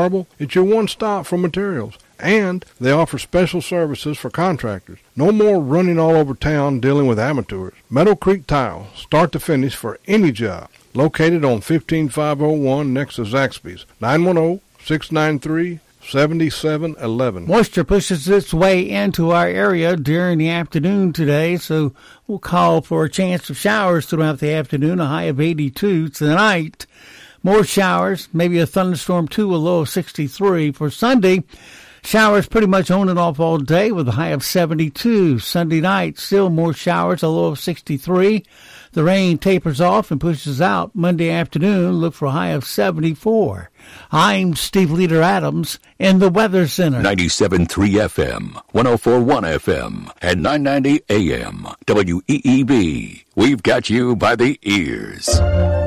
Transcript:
marble, it's your one stop for materials. And they offer special services for contractors. No more running all over town dealing with amateurs. Meadow Creek Tile, start to finish for any job. Located on 15501 next to Zaxby's. 910-693-7711. Moisture pushes its way into our area during the afternoon today, so we'll call for a chance of showers throughout the afternoon, a high of 82 tonight. More showers, maybe a thunderstorm too, a low of 63. For Sunday, showers pretty much on and off all day with a high of 72. Sunday night, still more showers, a low of 63. The rain tapers off and pushes out. Monday afternoon, look for a high of 74. I'm Steve Leader Adams in the Weather Center. 97.3 FM, 104.1 FM, and 990 AM. WEEB. We've got you by the ears.